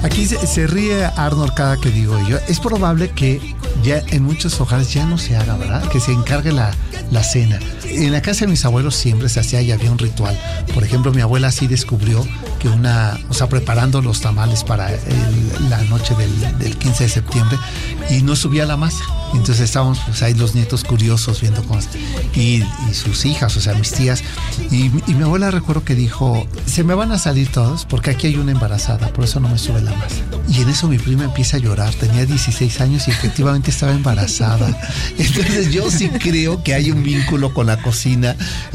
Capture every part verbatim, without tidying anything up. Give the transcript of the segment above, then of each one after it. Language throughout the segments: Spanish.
Aquí se, se ríe Arnold cada que digo yo. Es probable que ya en muchos hogares ya no se haga, ¿verdad? Que se encargue la, la cena. En la casa de mis abuelos siempre se hacía y había un ritual. Por ejemplo, mi abuela sí descubrió que una, o sea, preparando los tamales para el, la noche del, del quince de septiembre, y no subía la masa. Entonces estábamos pues ahí los nietos curiosos viendo cómo, y, y sus hijas, o sea, mis tías. Y, y mi abuela recuerdo que dijo, se me van a salir todos porque aquí hay una embarazada, por eso no me sube la masa. Y en eso mi prima empieza a llorar, tenía dieciséis años y efectivamente estaba embarazada. Entonces yo sí creo que hay un vínculo con la cocina y,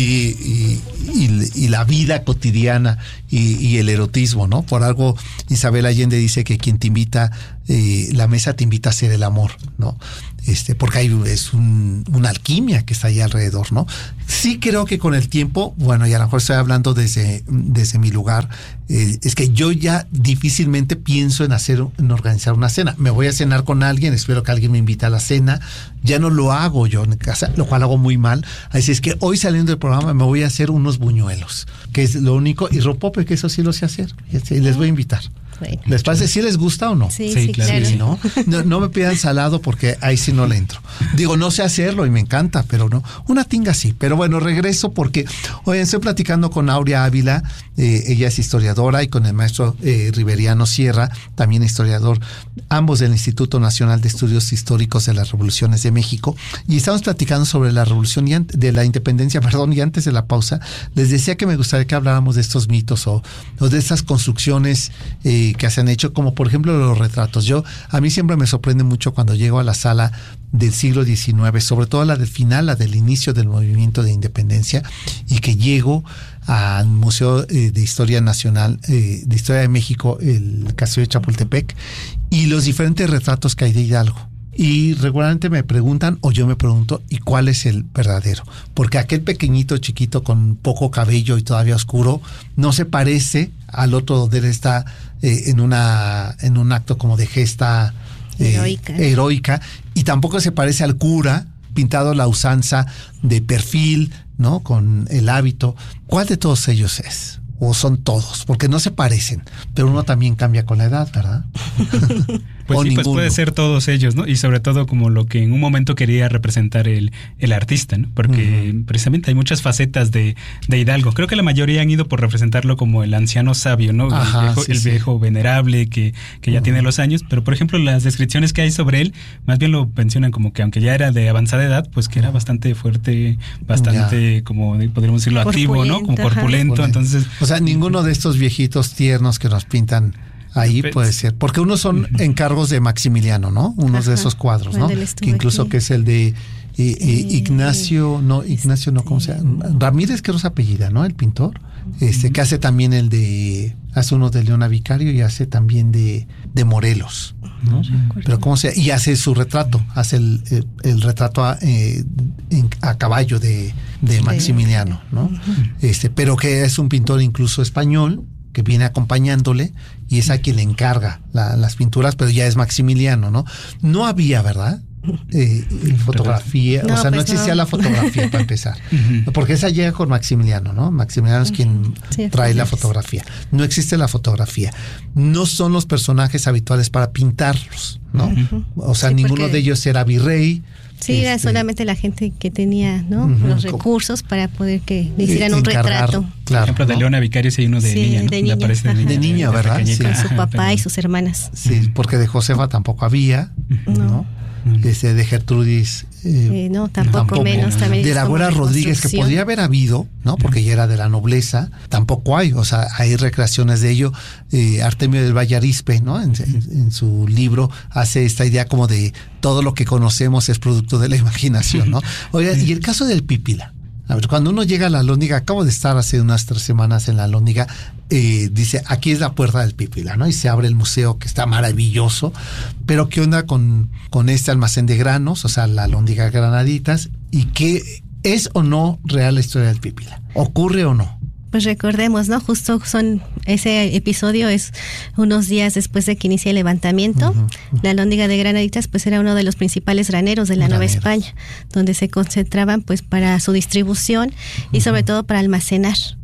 y, y, y la vida cotidiana y, y el erotismo, ¿no? Por algo Isabel Allende dice que quien te invita, eh, la mesa te invita a hacer el amor, ¿no? Este, porque hay es un, una alquimia que está ahí alrededor, ¿no? Sí creo que con el tiempo, bueno, y a lo mejor estoy hablando desde, desde mi lugar, eh, es que yo ya difícilmente pienso en hacer, en organizar una cena. Me voy a cenar con alguien, espero que alguien me invite a la cena, ya no lo hago yo en casa, lo cual hago muy mal. Así es que hoy saliendo del programa me voy a hacer unos buñuelos, que es lo único, y ropope, que eso sí lo sé hacer, y les voy a invitar. Bueno, ¿les parece? ¿Sí les gusta o no? Sí, sí, sí, claro. Sí, ¿no? No, no me pidan salado porque ahí sí no le entro. Digo, no sé hacerlo y me encanta, pero no. Una tinga sí. Pero bueno, regreso porque hoy estoy platicando con Aurea Ávila, eh, ella es historiadora, y con el maestro eh, Riveriano Sierra, también historiador, ambos del Instituto Nacional de Estudios Históricos de las Revoluciones de México, y estamos platicando sobre la revolución y de la independencia, perdón, y antes de la pausa, les decía que me gustaría que habláramos de estos mitos o, o de estas construcciones eh, que se han hecho, como por ejemplo los retratos. Yo, a mí siempre me sorprende mucho cuando llego a la sala del siglo diecinueve, sobre todo la del final, la del inicio del movimiento de independencia, y que llego al Museo eh, de Historia Nacional, eh, de Historia de México, el Castillo de Chapultepec, y los diferentes retratos que hay de Hidalgo. Y regularmente me preguntan, o yo me pregunto, ¿y cuál es el verdadero? Porque aquel pequeñito chiquito con poco cabello y todavía oscuro no se parece al otro donde él está eh, en una en un acto como de gesta eh, heroica. heroica, y tampoco se parece al cura pintado a la usanza de perfil, ¿no? Con el hábito. ¿Cuál de todos ellos es? ¿O son todos? Porque no se parecen, pero uno también cambia con la edad, ¿verdad? Pues sí, pues puede ser todos ellos, ¿no? Y sobre todo como lo que en un momento quería representar el, el artista, ¿no? Porque uh-huh. precisamente hay muchas facetas de, de Hidalgo. Creo que la mayoría han ido por representarlo como el anciano sabio, ¿no? Ajá, el viejo, sí, el viejo sí. venerable que, que ya uh-huh. tiene los años. Pero, por ejemplo, las descripciones que hay sobre él, más bien lo mencionan como que aunque ya era de avanzada edad, pues que era bastante fuerte, bastante, yeah. como podríamos decirlo, activo, ¿no? Como corpulento. Ajá. Entonces, o sea, ninguno de estos viejitos tiernos que nos pintan ahí puede ser, porque unos son encargos de Maximiliano, ¿no? Unos Ajá, de esos cuadros, ¿no? Que incluso aquí. Que es el de eh, eh, Ignacio, no, Ignacio no, ¿cómo se llama? Ramírez, que es apellida, ¿no? El pintor, este, que hace también el de, hace uno de Leona Vicario y hace también de, de Morelos, ¿no? Pero ¿cómo se llama? Y hace su retrato, hace el, el, el retrato a, eh, en, a caballo de, de Maximiliano, ¿no? Este, pero que es un pintor incluso español, que viene acompañándole, y es a quien le encarga la, las pinturas, pero ya es Maximiliano, ¿no? No había, ¿verdad? Eh, fotografía, no, o sea, pues no existía no. la fotografía para empezar, porque esa llega con Maximiliano, ¿no? Maximiliano es quien sí, trae la fotografía. No existe la fotografía. No son los personajes habituales para pintarlos, ¿no? Uh-huh. O sea, sí, ninguno porque... de ellos era virrey. Sí, este, era solamente la gente que tenía, ¿no? Uh-huh, los recursos para poder que le hicieran un retrato. Claro, por ejemplo, de Leona Vicario sí hay uno de sí, niña, ¿no? De niña, de niña, de niña, ¿verdad? Sí. Con su papá pero... y sus hermanas. Sí, porque de Josefa tampoco había, uh-huh. ¿no? Este, de Gertrudis eh, eh, no, tampoco, tampoco menos. También de la abuela Rodríguez, que podría haber habido, ¿no? Porque ya era de la nobleza, tampoco hay, o sea, hay recreaciones de ello. eh, Artemio del Valle Arizpe, ¿no? En, en, en su libro hace esta idea como de todo lo que conocemos es producto de la imaginación, ¿no? Oiga, y el caso del Pípila. A ver, cuando uno llega a la Alhóndiga, acabo de estar hace unas tres semanas en la Alhóndiga, eh, dice, aquí es la puerta del Pípila, ¿no? Y se abre el museo, que está maravilloso, pero ¿qué onda con, con este almacén de granos? O sea, la Alhóndiga Granaditas, ¿y qué es o no real la historia del Pípila? ¿Ocurre o no? Pues recordemos, ¿no? Justo son ese episodio es unos días después de que inicia el levantamiento. Uh-huh, uh-huh. La Alhóndiga de Granaditas pues era uno de los principales graneros de la Nueva España, donde se concentraban pues para su distribución y uh-huh. sobre todo para almacenar.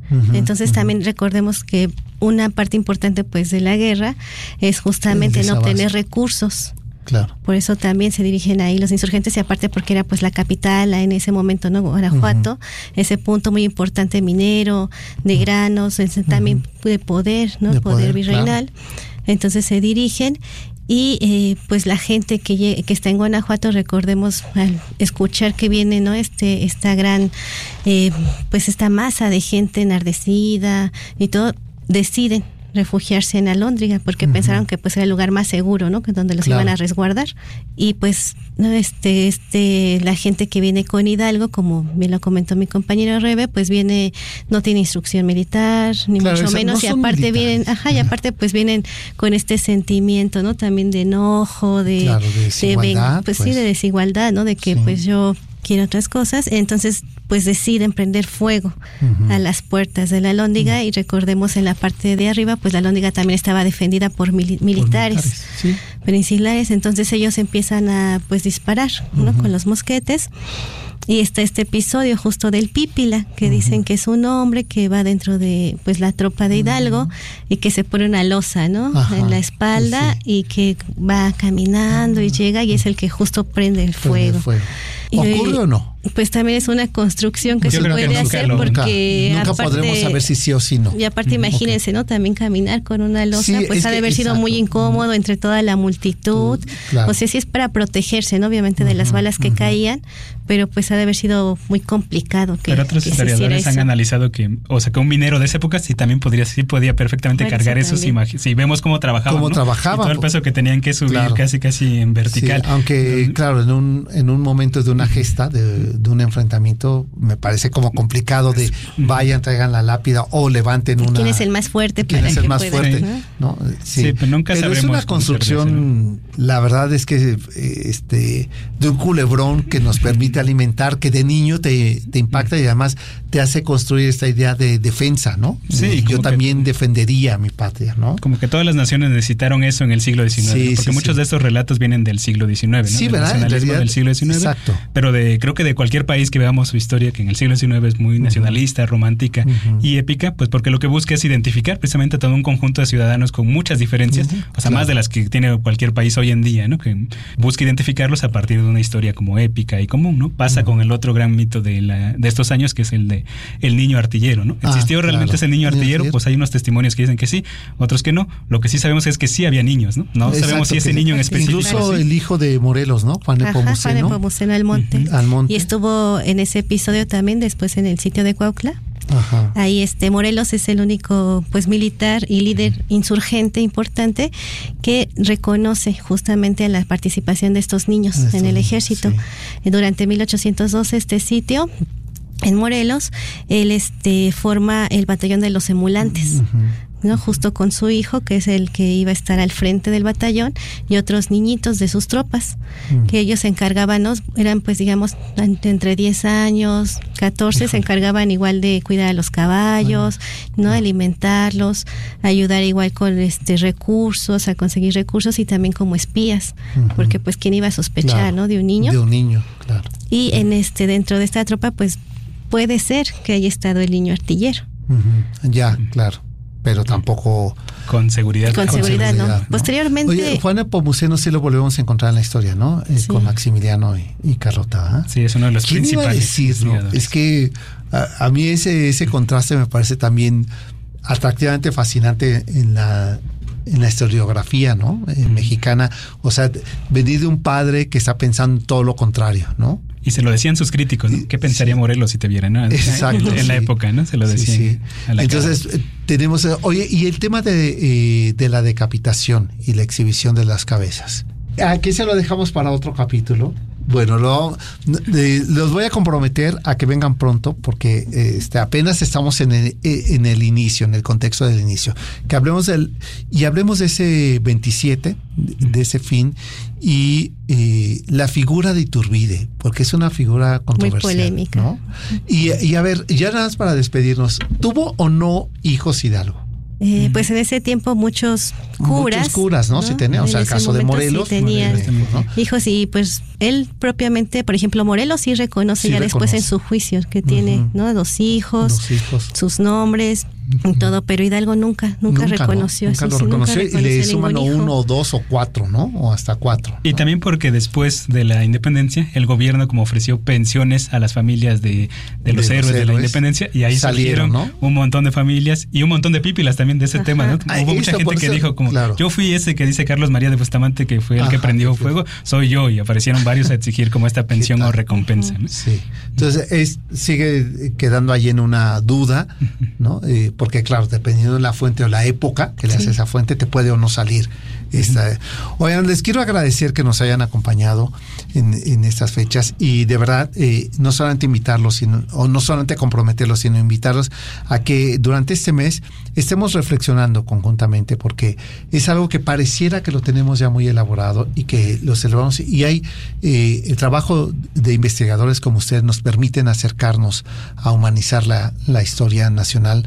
Uh-huh, Entonces uh-huh. también recordemos que una parte importante pues de la guerra es justamente no tener recursos. Claro. Por eso también se dirigen ahí los insurgentes, y aparte porque era pues la capital en ese momento, ¿no? Guanajuato, uh-huh. ese punto muy importante minero, de granos, ese también uh-huh. de poder, ¿no? De poder, poder virreinal. Claro. Entonces se dirigen y eh, pues la gente que, llegue, que está en Guanajuato, recordemos al escuchar que viene, ¿no? Este, esta gran, eh, pues esta masa de gente enardecida y todo, deciden refugiarse en Alhóndiga porque uh-huh. pensaron que pues era el lugar más seguro, ¿no? Que donde los claro. iban a resguardar. Y pues no este este la gente que viene con Hidalgo, como bien lo comentó mi compañero Rebe, pues viene, no tiene instrucción militar ni claro, mucho menos, no y aparte vienen, ajá, y aparte pues vienen con este sentimiento, ¿no? También de enojo, de, claro, de desigualdad, de, pues, pues sí, de desigualdad, ¿no? De que sí. pues yo quiero otras cosas, entonces pues deciden prender fuego uh-huh. a las puertas de la Alhóndiga uh-huh. y recordemos en la parte de arriba pues la Alhóndiga también estaba defendida por, mili- por militares, militares ¿sí? peninsilares, entonces ellos empiezan a pues disparar, ¿no? Uh-huh. con los mosquetes. Y está este episodio justo del Pípila, que uh-huh. dicen que es un hombre que va dentro de pues la tropa de Hidalgo uh-huh. y que se pone una losa, ¿no? Ajá, en la espalda sí. y que va caminando uh-huh. y llega y es el que justo prende el fuego. Prende el fuego. ¿Ocurre y, o no? Pues también es una construcción que Yo se puede que hacer lo, porque nunca, nunca aparte, podremos saber si sí o si no. Y aparte imagínense, ¿no? También caminar con una losa, sí, pues ha de haber sido muy incómodo entre toda la multitud. Claro. O sea, sí es para protegerse, ¿no? Obviamente de uh-huh, las balas que uh-huh. caían, pero pues ha de haber sido muy complicado que, pero otros que historiadores han analizado que, o sea, que un minero de esa época sí también podría, sí podía perfectamente bueno, cargar eso, si, si vemos cómo trabajaban, cómo ¿no? trabajaban, y todo el peso que tenían que subir claro. casi casi en vertical. Sí, aunque Entonces, claro, en un en un momento de una gesta, de, de un enfrentamiento, me parece como complicado de vayan, traigan la lápida o levanten una. ¿Quién es el más fuerte? ¿Quién para es el que más pueda, fuerte? ¿no? ¿no? Sí. sí, pero nunca pero sabremos. Es una construcción, la verdad es que este de un culebrón que nos permite alimentar, que de niño te, te impacta y además te hace construir esta idea de defensa, ¿no? Sí, yo también que, defendería a mi patria, ¿no? Como que todas las naciones necesitaron eso en el siglo diecinueve, sí, ¿no? Porque sí, muchos sí. de estos relatos vienen del siglo diecinueve, ¿no? Sí, del ¿verdad? nacionalismo del siglo diecinueve. Exacto. Pero de creo que de cualquier país que veamos su historia, que en el siglo diecinueve es muy uh-huh. nacionalista, romántica uh-huh. y épica, pues porque lo que busca es identificar precisamente todo un conjunto de ciudadanos con muchas diferencias, uh-huh. o sea, claro. más de las que tiene cualquier país hoy en día, ¿no? Que busca identificarlos a partir de una historia como épica y común, ¿no? Pasa uh-huh. con el otro gran mito de la de estos años, que es el de el niño artillero, ¿no? Ah, ¿Existió claro. realmente ese niño artillero? Pues hay unos testimonios que dicen que sí, otros que no. Lo que sí sabemos es que sí había niños, ¿no? No Exacto, sabemos si ese niño en específico. Incluso sí. el hijo de Morelos, ¿no? Juan Nepomuceno. Juan Nepomuceno Almonte. Uh-huh. Almonte. Y estuvo en ese episodio también después en el sitio de Cuautla. Ajá. Ahí este Morelos es el único pues militar y líder insurgente importante que reconoce justamente la participación de estos niños Esto, en el ejército. Sí. Durante mil ochocientos doce este sitio en Morelos, él este forma el batallón de los emulantes. Uh-huh. ¿no? Justo con su hijo, que es el que iba a estar al frente del batallón, y otros niñitos de sus tropas, mm. que ellos se encargaban, ¿no? Eran pues digamos entre diez años, catorce, Hijo. se encargaban igual de cuidar a los caballos, bueno. ¿no? Alimentarlos, ayudar igual con este recursos, a conseguir recursos y también como espías, uh-huh. porque pues quién iba a sospechar, claro. ¿no? De un niño. De un niño, claro. Y en este, dentro de esta tropa, pues puede ser que haya estado el niño artillero. Uh-huh. Ya, claro. Pero tampoco con seguridad. Con, con seguridad, seguridad, ¿no? ¿no? Posteriormente. Oye, Juan Nepomuceno sí lo volvemos a encontrar en la historia, ¿no? Sí. Con Maximiliano y, y Carlota. ¿eh? Sí, es uno de los ¿Quién principales. Iba a decirlo? Es que a, a mí ese, ese contraste me parece también atractivamente fascinante en la en la historiografía, ¿no? En mexicana. O sea, venir de un padre que está pensando todo lo contrario, ¿no? Y se lo decían sus críticos, ¿no? ¿Qué pensaría sí. Morelos si te viera, no? Exacto. En la sí. época, ¿no? Se lo decían. Sí, sí. A la Entonces, cara. tenemos... Oye, y el tema de, eh, de la decapitación y la exhibición de las cabezas. Aquí se lo dejamos para otro capítulo. Bueno, lo, eh, los voy a comprometer a que vengan pronto porque eh, este, apenas estamos en el, en el inicio, en el contexto del inicio. Que hablemos del y hablemos de ese veintisiete, de ese fin y eh, la figura de Iturbide, porque es una figura controversial. Muy polémica. ¿No? Y, y a ver, ya nada más para despedirnos, ¿tuvo o no hijos Hidalgo? Eh, uh-huh. Pues en ese tiempo muchos curas. Muchos curas, ¿no? ¿no? Sí tenían, o sea, el caso de Morelos. Sí tenían Morelos, ¿no? hijos y pues él propiamente, por ejemplo, Morelos sí reconoce sí ya reconoce. Después en su juicio que uh-huh. tiene, ¿no? Dos hijos, Dos hijos, sus nombres. Y todo, pero Hidalgo nunca, nunca, nunca reconoció ¿no? Nunca eso. Lo reconoció, sí, nunca reconoció y le suman uno o dos o cuatro, ¿no? O hasta cuatro. Y ¿no? también porque después de la independencia, el gobierno como ofreció pensiones a las familias de, de los de héroes los de la independencia y ahí salieron, ¿no? Un montón de familias y un montón de pípilas también de ese Ajá. tema, ¿no? Ay, Hubo mucha gente que eso, dijo como, claro. yo fui ese que dice Carlos María de Bustamante que fue el Ajá, que prendió sí. fuego, soy yo, y aparecieron varios a exigir como esta pensión o recompensa, ¿no? Sí. Entonces es, sigue quedando ahí en una duda, ¿no? Eh, porque claro, depende de la fuente o la época que le sí. hace esa fuente, te puede o no salir. Esta. Oigan, les quiero agradecer que nos hayan acompañado en, en estas fechas y de verdad, eh, no solamente invitarlos, sino, o no solamente comprometerlos, sino invitarlos a que durante este mes estemos reflexionando conjuntamente, porque es algo que pareciera que lo tenemos ya muy elaborado y que lo celebramos, y hay eh, el trabajo de investigadores como ustedes nos permiten acercarnos a humanizar la, la historia nacional.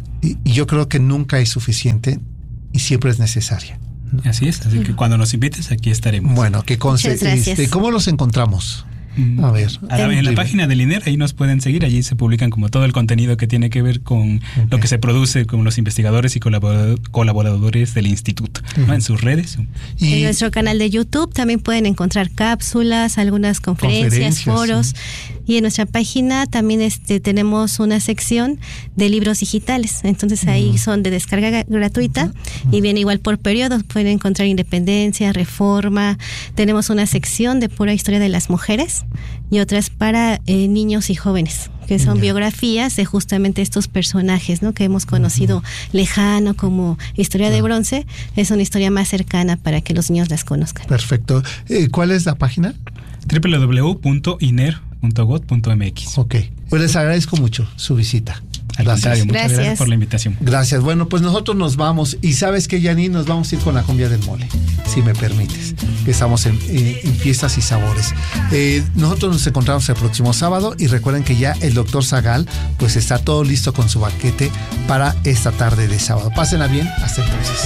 Y yo creo que nunca es suficiente y siempre es necesaria. Así es, así que cuando nos invites aquí estaremos. Bueno, que conste, este, ¿cómo los encontramos? A ver. A la, en la página del I N E R, ahí nos pueden seguir, allí se publican como todo el contenido que tiene que ver con okay. lo que se produce con los investigadores y colaborador, colaboradores del instituto, uh-huh. ¿no? En sus redes. Y en nuestro canal de YouTube también pueden encontrar cápsulas, algunas conferencias, conferencias foros, sí. Y en nuestra página también este tenemos una sección de libros digitales, entonces ahí uh-huh. son de descarga gratuita uh-huh. y viene igual por periodos, pueden encontrar Independencia, Reforma, tenemos una sección de pura historia de las mujeres y otras para eh, niños y jóvenes, que son yeah. biografías de justamente estos personajes, ¿no? Que hemos conocido uh-huh. lejano como historia uh-huh. de bronce. Es una historia más cercana para que los niños las conozcan. Perfecto. Eh, ¿Cuál es la página? doble u doble u doble u punto i n e r punto gov punto m x. Ok. Pues les agradezco mucho su visita. Gracias. Muchas gracias. gracias por la invitación. Gracias. Bueno, pues nosotros nos vamos. Y sabes que, Janine, nos vamos a ir con la cumbia del mole, si me permites. Estamos en, en, en fiestas y sabores. Eh, nosotros nos encontramos el próximo sábado y recuerden que ya el doctor Zagal pues está todo listo con su banquete para esta tarde de sábado. Pásenla bien. Hasta entonces.